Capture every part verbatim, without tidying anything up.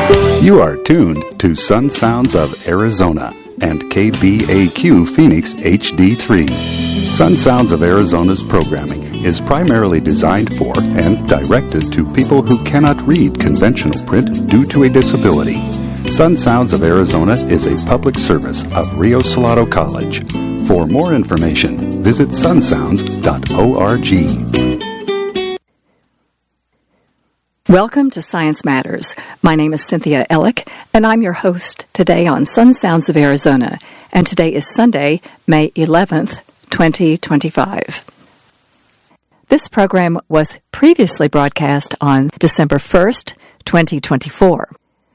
You are tuned to Sun Sounds of Arizona and K B A Q Phoenix H D three. Sun Sounds of Arizona's programming is primarily designed for and directed to people who cannot read conventional print due to a disability. Sun Sounds of Arizona is a public service of Rio Salado College. For more information, visit sun sounds dot org. Welcome to Science Matters. My name is Cynthia Ellick, and I'm your host today on Sun Sounds of Arizona. And today is Sunday, May eleventh, twenty twenty-five. This program was previously broadcast on December first, twenty twenty-four.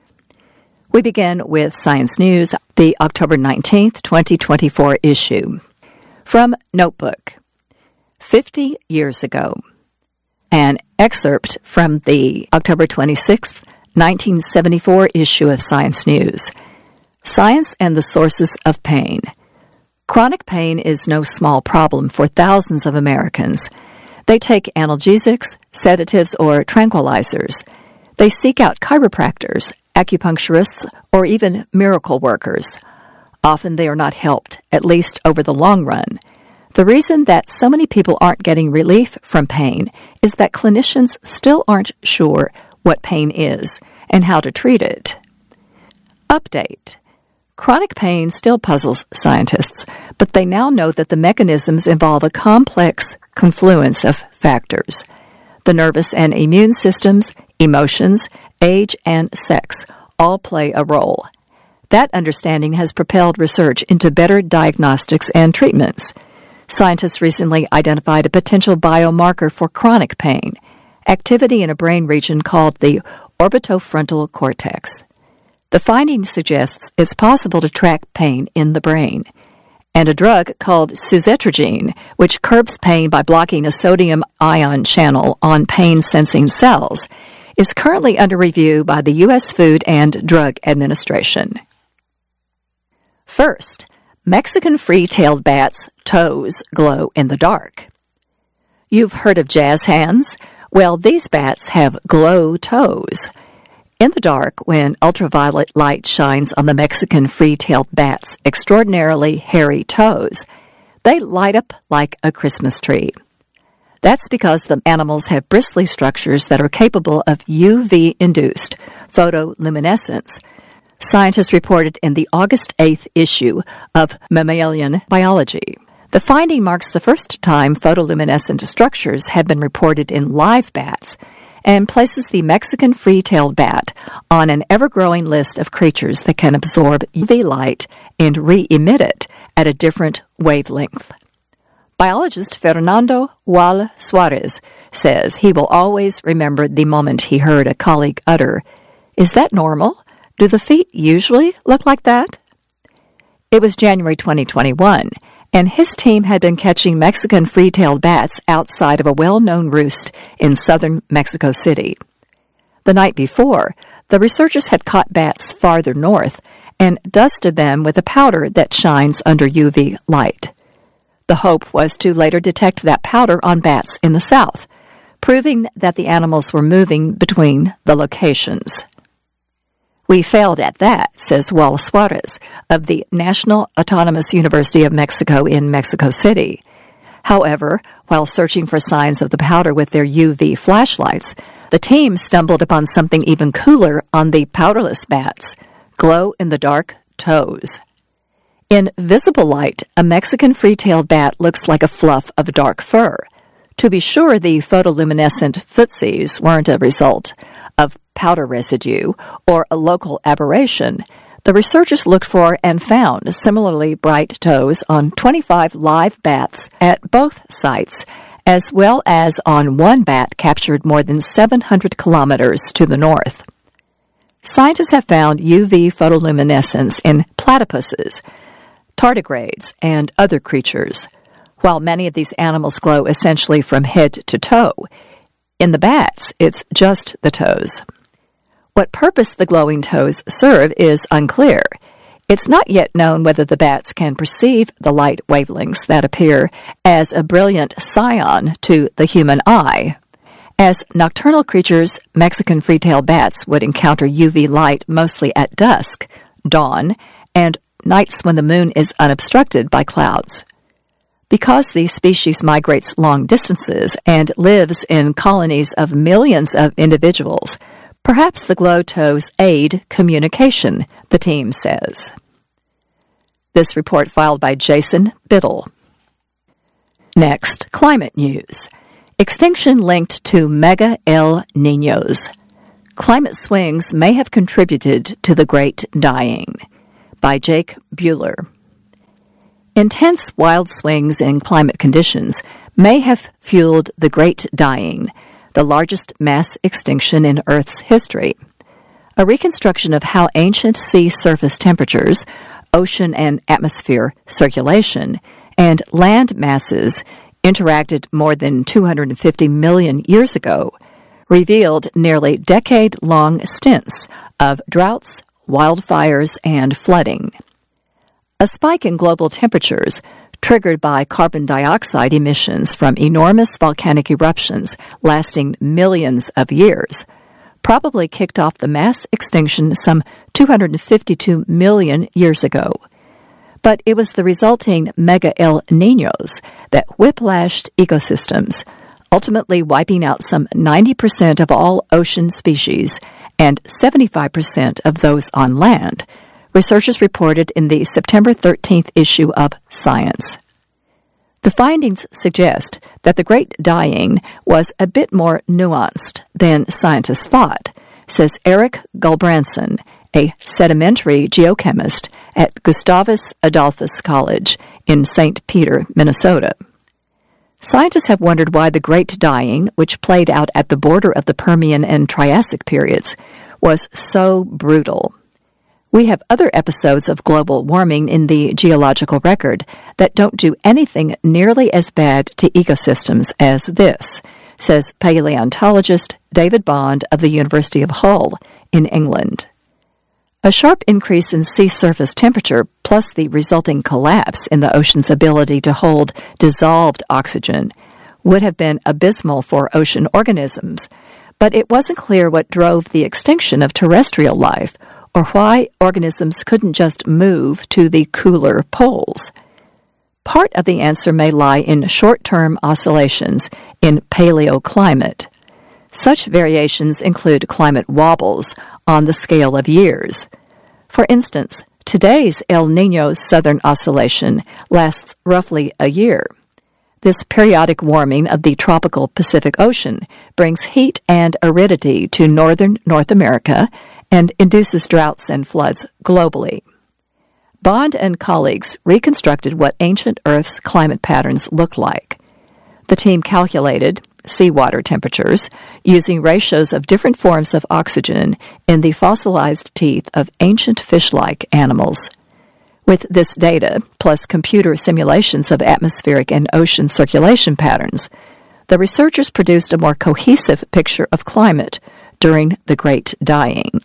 We begin with Science News, the October nineteenth, twenty twenty-four issue. From Notebook. Fifty years ago. An excerpt from the October twenty-sixth, nineteen seventy-four issue of Science News. Science and the Sources of Pain. Chronic pain is no small problem for thousands of Americans. They take analgesics, sedatives, or tranquilizers. They seek out chiropractors, acupuncturists, or even miracle workers. Often they are not helped, at least over the long run. The reason that so many people aren't getting relief from pain is that clinicians still aren't sure what pain is and how to treat it. Update. Chronic pain still puzzles scientists, but they now know that the mechanisms involve a complex confluence of factors. The nervous and immune systems, emotions, age, and sex all play a role. That understanding has propelled research into better diagnostics and treatments. Scientists recently identified a potential biomarker for chronic pain, activity in a brain region called the orbitofrontal cortex. The finding suggests it's possible to track pain in the brain. And a drug called suzetrigine, which curbs pain by blocking a sodium ion channel on pain-sensing cells, is currently under review by the U S Food and Drug Administration. First, Mexican free-tailed bats' toes glow in the dark. You've heard of jazz hands? Well, these bats have glow toes. In the dark, when ultraviolet light shines on the Mexican free-tailed bat's extraordinarily hairy toes, they light up like a Christmas tree. That's because the animals have bristly structures that are capable of U V-induced photoluminescence. Scientists reported in the August eighth issue of Mammalian Biology. The finding marks the first time photoluminescent structures have been reported in live bats and places the Mexican free-tailed bat on an ever-growing list of creatures that can absorb U V light and re-emit it at a different wavelength. Biologist Fernando Wall Suarez says he will always remember the moment he heard a colleague utter, "Is that normal? Do the feet usually look like that?" It was January twenty twenty-one, and his team had been catching Mexican free-tailed bats outside of a well-known roost in southern Mexico City. The night before, the researchers had caught bats farther north and dusted them with a powder that shines under U V light. The hope was to later detect that powder on bats in the south, proving that the animals were moving between the locations. "We failed at that," says Wall Suarez of the National Autonomous University of Mexico in Mexico City. However, while searching for signs of the powder with their U V flashlights, the team stumbled upon something even cooler on the powderless bats: glow-in-the-dark toes. In visible light, a Mexican free-tailed bat looks like a fluff of dark fur. To be sure, the photoluminescent footsies weren't a result of powder residue or a local aberration. The researchers looked for and found similarly bright toes on twenty-five live bats at both sites, as well as on one bat captured more than seven hundred kilometers to the north. Scientists have found U V photoluminescence in platypuses, tardigrades, and other creatures. While many of these animals glow essentially from head to toe, in the bats, it's just the toes. What purpose the glowing toes serve is unclear. It's not yet known whether the bats can perceive the light wavelengths that appear as a brilliant cyan to the human eye. As nocturnal creatures, Mexican free-tailed bats would encounter U V light mostly at dusk, dawn, and nights when the moon is unobstructed by clouds. Because the species migrates long distances and lives in colonies of millions of individuals, perhaps the glow toes aid communication, the team says. This report filed by Jason Biddle. Next, climate news. Extinction linked to mega El Niños. Climate swings may have contributed to the Great Dying, by Jake Buehler. Intense wild swings in climate conditions may have fueled the Great Dying, the largest mass extinction in Earth's history. A reconstruction of how ancient sea surface temperatures, ocean and atmosphere circulation, and land masses interacted more than two hundred fifty million years ago revealed nearly decade-long stints of droughts, wildfires, and flooding. A spike in global temperatures, triggered by carbon dioxide emissions from enormous volcanic eruptions lasting millions of years, probably kicked off the mass extinction some two hundred fifty-two million years ago. But it was the resulting mega El Niños that whiplashed ecosystems, ultimately wiping out some ninety percent of all ocean species and seventy-five percent of those on land, researchers reported in the September thirteenth issue of Science. The findings suggest that the Great Dying was a bit more nuanced than scientists thought, says Eric Gulbranson, a sedimentary geochemist at Gustavus Adolphus College in Saint Peter, Minnesota. Scientists have wondered why the Great Dying, which played out at the border of the Permian and Triassic periods, was so brutal. We have other episodes of global warming in the geological record that don't do anything nearly as bad to ecosystems as this, says paleontologist David Bond of the University of Hull in England. A sharp increase in sea surface temperature, plus the resulting collapse in the ocean's ability to hold dissolved oxygen, would have been abysmal for ocean organisms, but it wasn't clear what drove the extinction of terrestrial life or why organisms couldn't just move to the cooler poles. Part of the answer may lie in short-term oscillations in paleoclimate. Such variations include climate wobbles on the scale of years. For instance, today's El Niño southern oscillation lasts roughly a year. This periodic warming of the tropical Pacific Ocean brings heat and aridity to northern North America and induces droughts and floods globally. Bond and colleagues reconstructed what ancient Earth's climate patterns looked like. The team calculated seawater temperatures using ratios of different forms of oxygen in the fossilized teeth of ancient fish-like animals. With this data, plus computer simulations of atmospheric and ocean circulation patterns, the researchers produced a more cohesive picture of climate during the Great Dying.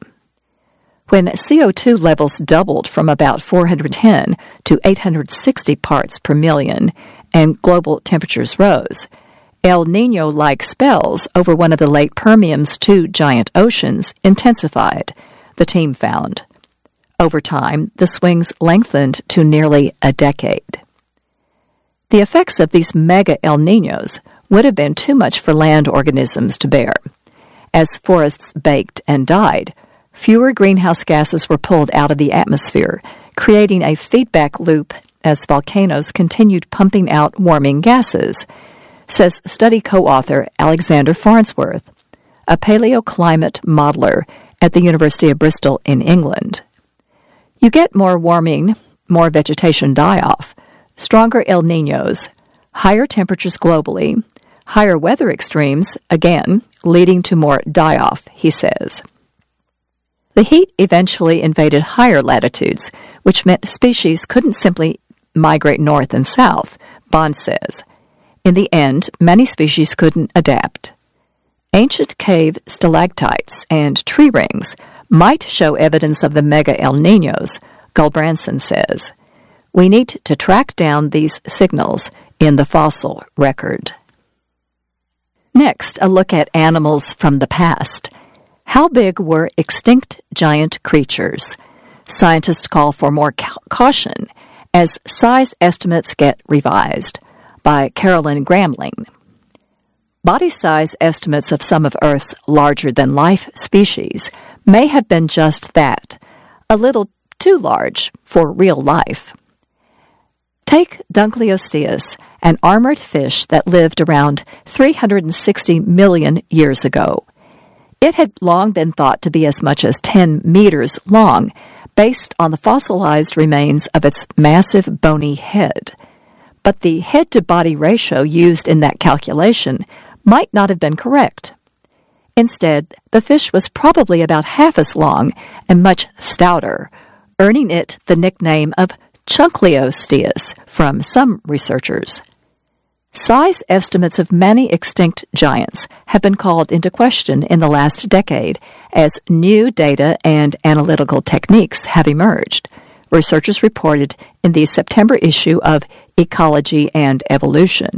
When C O two levels doubled from about four hundred ten to eight hundred sixty parts per million and global temperatures rose, El Niño-like spells over one of the late Permian's two giant oceans intensified, the team found. Over time, the swings lengthened to nearly a decade. The effects of these mega El Niños would have been too much for land organisms to bear. As forests baked and died, fewer greenhouse gases were pulled out of the atmosphere, creating a feedback loop as volcanoes continued pumping out warming gases, says study co-author Alexander Farnsworth, a paleoclimate modeler at the University of Bristol in England. You get more warming, more vegetation die-off, stronger El Niños, higher temperatures globally, higher weather extremes, again, leading to more die-off, he says. The heat eventually invaded higher latitudes, which meant species couldn't simply migrate north and south, Bond says. In the end, many species couldn't adapt. Ancient cave stalactites and tree rings might show evidence of the mega El Niños, Gulbranson says. We need to track down these signals in the fossil record. Next, a look at animals from the past. How big were extinct giant creatures? Scientists call for more ca- caution as size estimates get revised, by Carolyn Gramling. Body size estimates of some of Earth's larger-than-life species may have been just that, a little too large for real life. Take Dunkleosteus, an armored fish that lived around three hundred sixty million years ago. It had long been thought to be as much as ten meters long, based on the fossilized remains of its massive bony head. But the head-to-body ratio used in that calculation might not have been correct. Instead, the fish was probably about half as long and much stouter, earning it the nickname of Chunkleosteus from some researchers. Size estimates of many extinct giants have been called into question in the last decade as new data and analytical techniques have emerged, researchers reported in the September issue of Ecology and Evolution.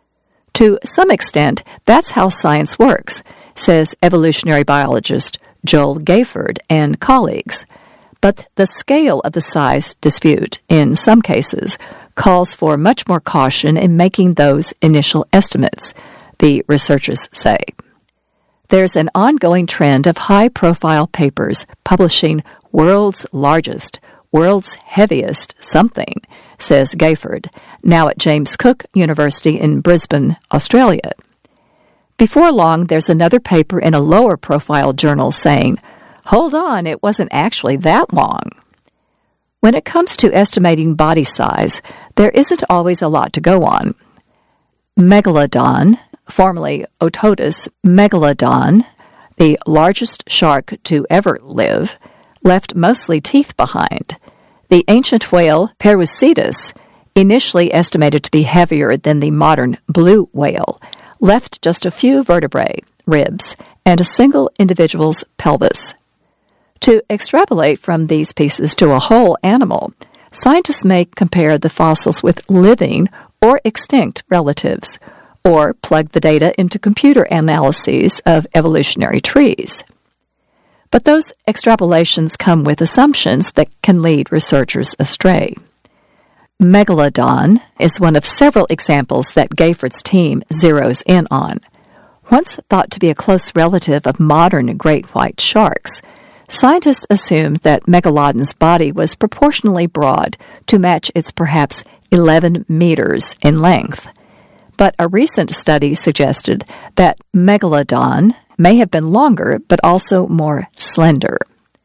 To some extent, that's how science works, says evolutionary biologist Joel Gayford and colleagues. But the scale of the size dispute, in some cases, calls for much more caution in making those initial estimates, the researchers say. There's an ongoing trend of high-profile papers publishing world's largest, world's heaviest something, says Gayford, now at James Cook University in Brisbane, Australia. Before long, there's another paper in a lower-profile journal saying, "Hold on, it wasn't actually that long." When it comes to estimating body size, there isn't always a lot to go on. Megalodon, formerly Otodus megalodon, the largest shark to ever live, left mostly teeth behind. The ancient whale Parusetus, initially estimated to be heavier than the modern blue whale, left just a few vertebrae, ribs, and a single individual's pelvis. To extrapolate from these pieces to a whole animal, scientists may compare the fossils with living or extinct relatives, or plug the data into computer analyses of evolutionary trees. But those extrapolations come with assumptions that can lead researchers astray. Megalodon is one of several examples that Gayford's team zeroes in on. Once thought to be a close relative of modern great white sharks, scientists assumed that Megalodon's body was proportionally broad to match its perhaps eleven meters in length. But a recent study suggested that Megalodon may have been longer but also more slender.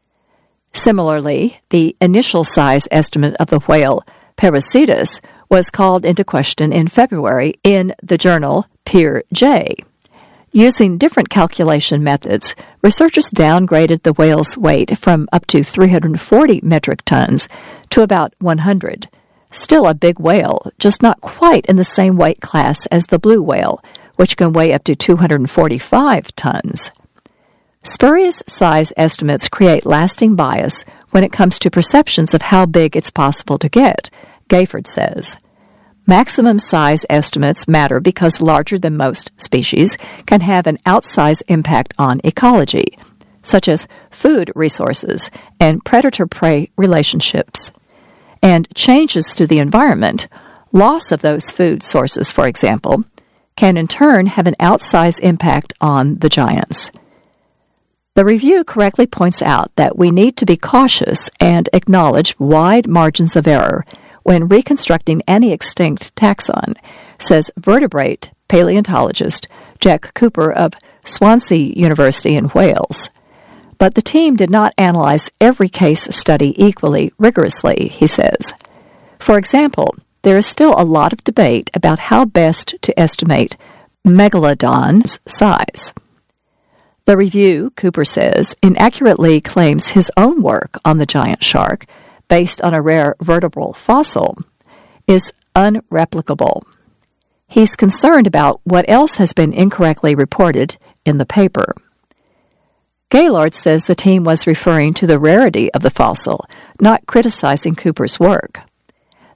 Similarly, the initial size estimate of the whale Parusetus was called into question in February in the journal Peer J. Using different calculation methods, researchers downgraded the whale's weight from up to three hundred forty metric tons to about one hundred. Still a big whale, just not quite in the same weight class as the blue whale, which can weigh up to two hundred forty-five tons. Spurious size estimates create lasting bias when it comes to perceptions of how big it's possible to get, Gayford says. Maximum size estimates matter because larger than most species can have an outsized impact on ecology, such as food resources and predator-prey relationships. And changes to the environment, loss of those food sources, for example, can in turn have an outsized impact on the giants. The review correctly points out that we need to be cautious and acknowledge wide margins of error when reconstructing any extinct taxon, says vertebrate paleontologist Jack Cooper of Swansea University in Wales. But the team did not analyze every case study equally rigorously, he says. For example, there is still a lot of debate about how best to estimate Megalodon's size. The review, Cooper says, inaccurately claims his own work on the giant shark, based on a rare vertebral fossil, is unreplicable. He's concerned about what else has been incorrectly reported in the paper. Gaylord says the team was referring to the rarity of the fossil, not criticizing Cooper's work.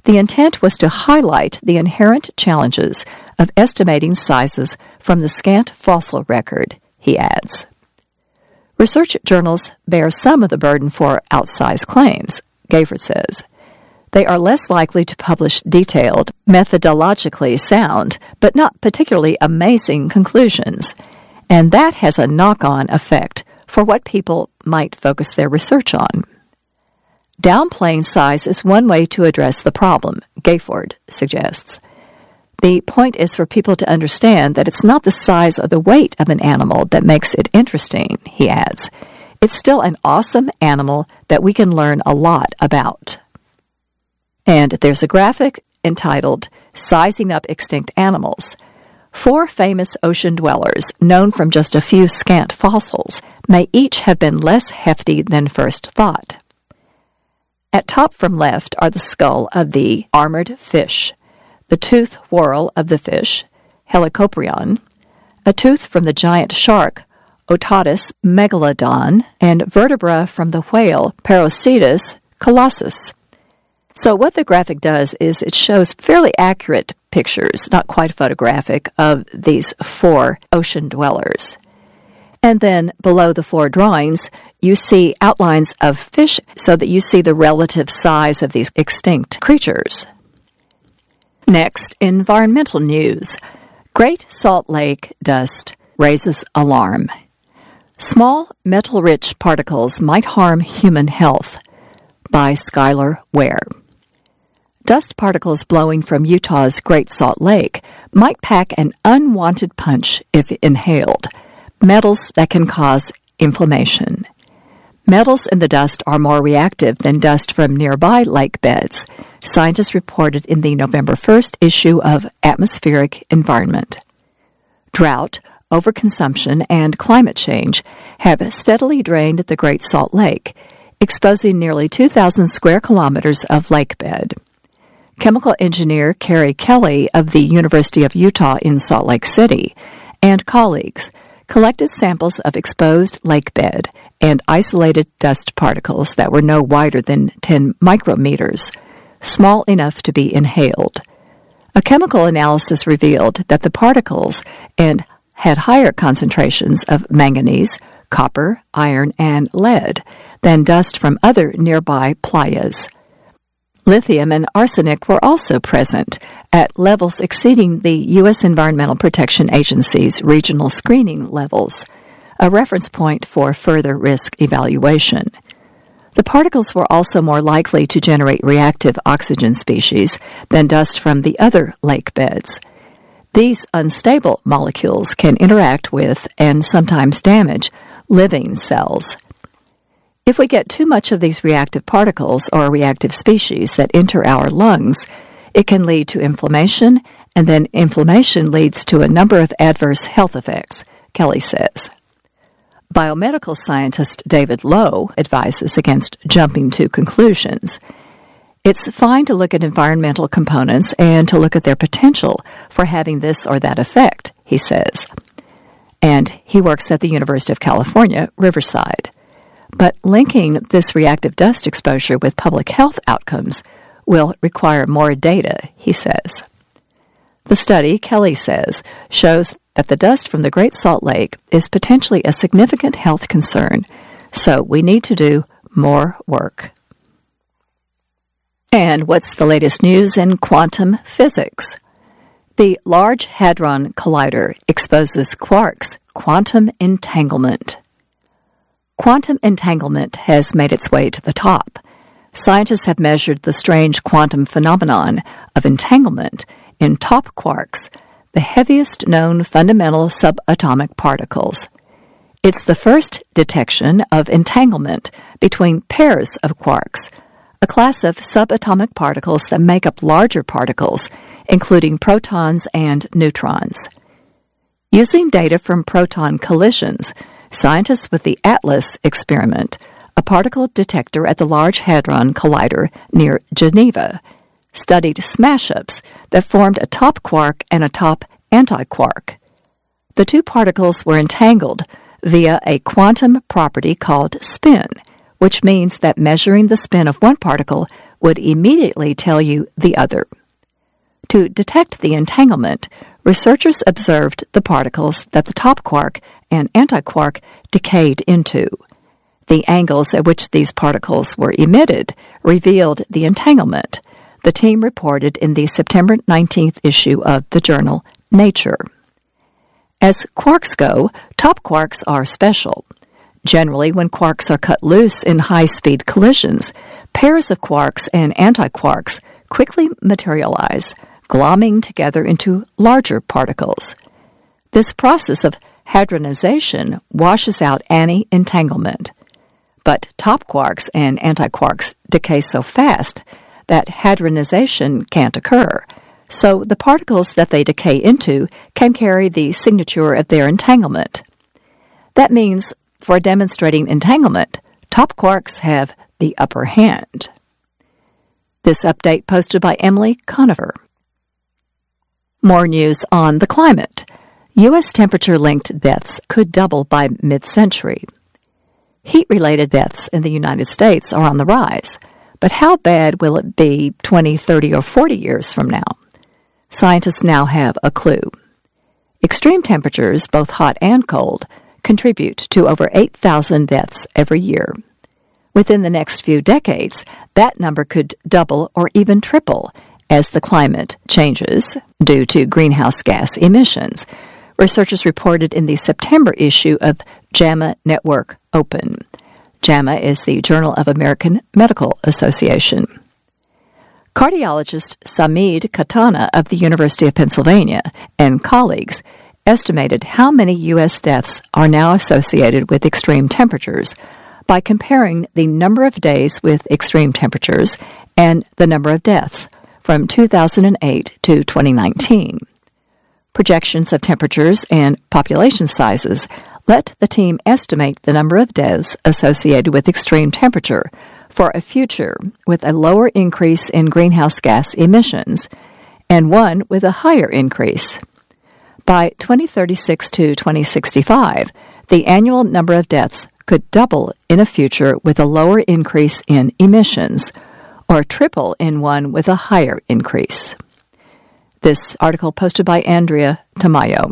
The intent was to highlight the inherent challenges of estimating sizes from the scant fossil record, he adds. Research journals bear some of the burden for outsized claims, Gayford says. They are less likely to publish detailed, methodologically sound, but not particularly amazing conclusions, and that has a knock-on effect for what people might focus their research on. Downplaying size is one way to address the problem, Gayford suggests. The point is for people to understand that it's not the size or the weight of an animal that makes it interesting, he adds. It's still an awesome animal that we can learn a lot about. And there's a graphic entitled Sizing Up Extinct Animals. Four famous ocean dwellers, known from just a few scant fossils, may each have been less hefty than first thought. At top from left are the skull of the armored fish, the tooth whorl of the fish, Helicoprion, a tooth from the giant shark, Otatus megalodon, and vertebra from the whale, Parocetus colossus. So what the graphic does is it shows fairly accurate pictures, not quite photographic, of these four ocean dwellers. And then below the four drawings, you see outlines of fish so that you see the relative size of these extinct creatures. Next, environmental news. Great Salt Lake dust raises alarm. Small metal-rich particles might harm human health, by Skylar Ware. Dust particles blowing from Utah's Great Salt Lake might pack an unwanted punch if inhaled, metals that can cause inflammation. Metals in the dust are more reactive than dust from nearby lake beds, scientists reported in the November first issue of Atmospheric Environment. Drought, overconsumption, and climate change have steadily drained the Great Salt Lake, exposing nearly two thousand square kilometers of lake bed. Chemical engineer Carrie Kelly of the University of Utah in Salt Lake City and colleagues collected samples of exposed lake bed and isolated dust particles that were no wider than ten micrometers, small enough to be inhaled. A chemical analysis revealed that the particles and had higher concentrations of manganese, copper, iron, and lead than dust from other nearby playas. Lithium and arsenic were also present at levels exceeding the U S Environmental Protection Agency's regional screening levels, a reference point for further risk evaluation. The particles were also more likely to generate reactive oxygen species than dust from the other lake beds. These unstable molecules can interact with and sometimes damage living cells. If we get too much of these reactive particles or reactive species that enter our lungs, it can lead to inflammation, and then inflammation leads to a number of adverse health effects, Kelly says. Biomedical scientist David Lowe advises against jumping to conclusions. It's fine to look at environmental components and to look at their potential for having this or that effect, he says. And he works at the University of California, Riverside. But linking this reactive dust exposure with public health outcomes will require more data, he says. The study, Kelly says, shows that the dust from the Great Salt Lake is potentially a significant health concern, so we need to do more work. And what's the latest news in quantum physics? The Large Hadron Collider exposes quarks' quantum entanglement. Quantum entanglement has made its way to the top. Scientists have measured the strange quantum phenomenon of entanglement in top quarks, the heaviest known fundamental subatomic particles. It's the first detection of entanglement between pairs of quarks, a class of subatomic particles that make up larger particles, including protons and neutrons. Using data from proton collisions, scientists with the ATLAS experiment, a particle detector at the Large Hadron Collider near Geneva, studied smash-ups that formed a top quark and a top antiquark. The two particles were entangled via a quantum property called spin, which means that measuring the spin of one particle would immediately tell you the other. To detect the entanglement, researchers observed the particles that the top quark and antiquark decayed into. The angles at which these particles were emitted revealed the entanglement, the team reported in the September nineteenth issue of the journal Nature. As quarks go, top quarks are special. Generally, when quarks are cut loose in high-speed collisions, pairs of quarks and antiquarks quickly materialize, glomming together into larger particles. This process of hadronization washes out any entanglement. But top quarks and antiquarks decay so fast that hadronization can't occur, so the particles that they decay into can carry the signature of their entanglement. That means, for demonstrating entanglement, top quarks have the upper hand. This update posted by Emily Conover. More news on the climate. U S temperature-linked deaths could double by mid-century. Heat-related deaths in the United States are on the rise, but how bad will it be twenty, thirty, or forty years from now? Scientists now have a clue. Extreme temperatures, both hot and cold, contribute to over eight thousand deaths every year. Within the next few decades, that number could double or even triple as the climate changes due to greenhouse gas emissions, researchers reported in the September issue of JAMA Network Open. JAMA is the Journal of American Medical Association. Cardiologist Samid Katana of the University of Pennsylvania and colleagues estimated how many U S deaths are now associated with extreme temperatures by comparing the number of days with extreme temperatures and the number of deaths from two thousand eight to twenty nineteen. Projections of temperatures and population sizes let the team estimate the number of deaths associated with extreme temperature for a future with a lower increase in greenhouse gas emissions and one with a higher increase. By twenty thirty-six to twenty sixty-five, the annual number of deaths could double in a future with a lower increase in emissions, or triple in one with a higher increase. This article posted by Andrea Tamayo.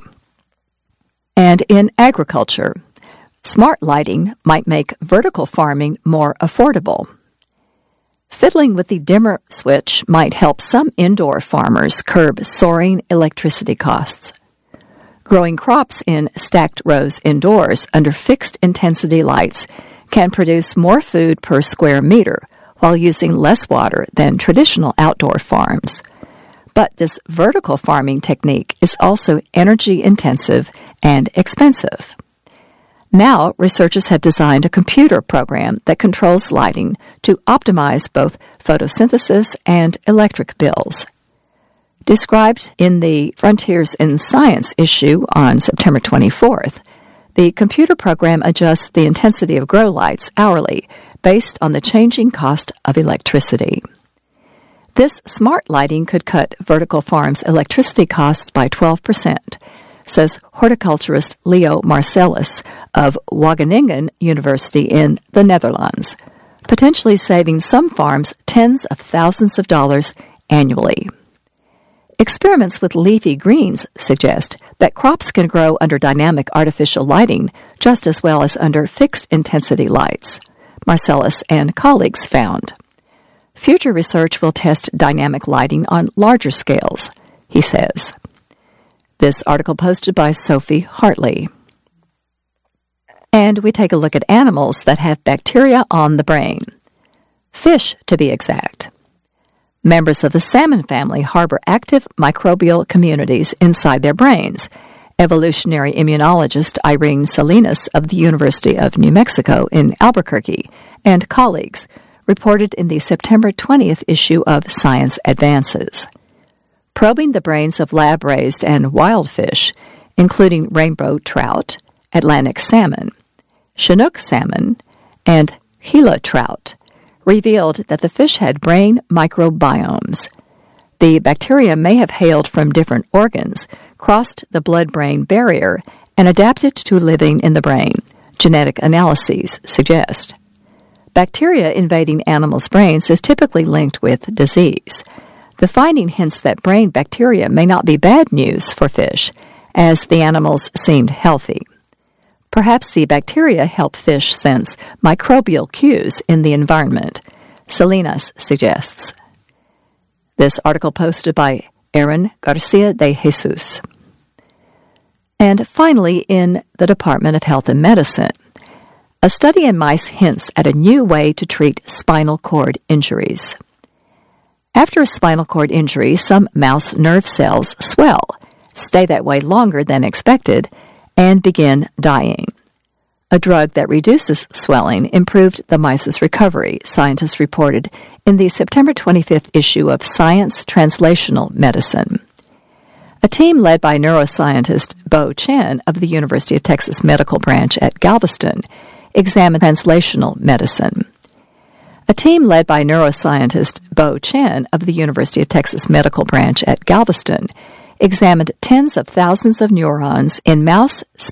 And in agriculture, smart lighting might make vertical farming more affordable. Fiddling with the dimmer switch might help some indoor farmers curb soaring electricity costs. Growing crops in stacked rows indoors under fixed intensity lights can produce more food per square meter while using less water than traditional outdoor farms. But this vertical farming technique is also energy intensive and expensive. Now, researchers have designed a computer program that controls lighting to optimize both photosynthesis and electric bills. Described in the Frontiers in Science issue on September twenty-fourth, the computer program adjusts the intensity of grow lights hourly based on the changing cost of electricity. This smart lighting could cut vertical farms' electricity costs by twelve percent, says horticulturist Leo Marcellus of Wageningen University in the Netherlands, potentially saving some farms tens of thousands of dollars annually. Experiments with leafy greens suggest that crops can grow under dynamic artificial lighting just as well as under fixed-intensity lights, Marcellus and colleagues found. Future research will test dynamic lighting on larger scales, he says. This article posted by Sophie Hartley. And we take a look at animals that have bacteria on the brain. Fish, to be exact. Members of the salmon family harbor active microbial communities inside their brains, evolutionary immunologist Irene Salinas of the University of New Mexico in Albuquerque and colleagues reported in the September twentieth issue of Science Advances. Probing the brains of lab-raised and wild fish, including rainbow trout, Atlantic salmon, Chinook salmon, and Gila trout, revealed that the fish had brain microbiomes. The bacteria may have hailed from different organs, crossed the blood-brain barrier, and adapted to living in the brain, genetic analyses suggest. Bacteria invading animals' brains is typically linked with disease. The finding hints that brain bacteria may not be bad news for fish, as the animals seemed healthy. Perhaps the bacteria help fish sense microbial cues in the environment, Salinas suggests. This article posted by Aaron Garcia de Jesus. And finally, in the Department of Health and Medicine, a study in mice hints at a new way to treat spinal cord injuries. After a spinal cord injury, some mouse nerve cells swell, stay that way longer than expected, and begin dying. A drug that reduces swelling improved the mice's recovery, scientists reported in the September twenty-fifth issue of Science Translational Medicine. A team led by neuroscientist Bo Chen of the University of Texas Medical Branch at Galveston examined translational medicine. A team led by neuroscientist Bo Chen of the University of Texas Medical Branch at Galveston examined tens of thousands of neurons in mouse